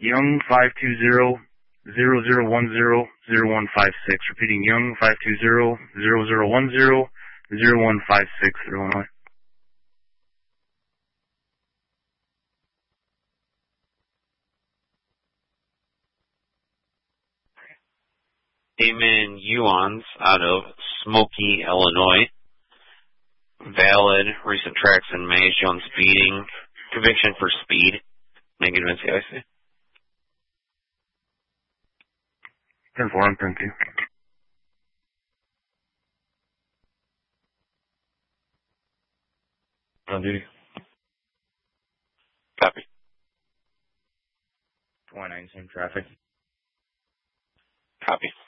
Young 520-0010-0156. Repeating, Young 520-0010-0156, Illinois. Damon Yuans out of Smoky, Illinois. Valid, recent tracks in May showing speeding, conviction for speed. Negative NCIC. 10-4, thank you. On duty. Copy. 29, same traffic. Copy.